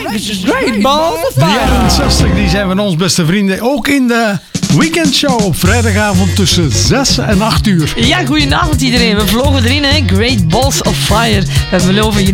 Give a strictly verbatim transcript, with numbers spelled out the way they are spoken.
Great Balls of De Fire. jaren zestig die zijn van ons beste vrienden. Ook in de weekendshow op vrijdagavond tussen zes en acht uur. Ja, goedenavond iedereen. We vlogen erin, hè. Great Balls of Fire. We hebben over